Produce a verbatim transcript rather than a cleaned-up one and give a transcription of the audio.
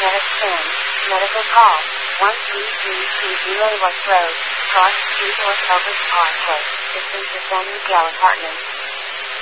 Magnetic Scan. Medical call. one three three two zero West Road, Cross Street, North Elvis Parkway. This is the San Miguel Apartment.